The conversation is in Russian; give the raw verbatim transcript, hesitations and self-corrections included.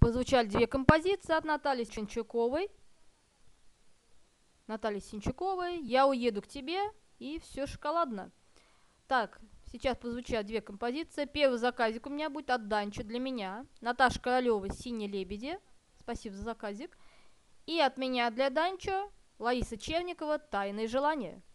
Прозвучали две композиции от Натальи Синчуковой. Наталья Синчуковой «Я уеду к тебе» и «Все шоколадно». Так, сейчас прозвучат две композиции. Первый заказик у меня будет от Данчо для меня. Наташа Королева «Синие лебеди». Спасибо за заказик. И от меня для Данчо Лариса Черникова «Тайные желания».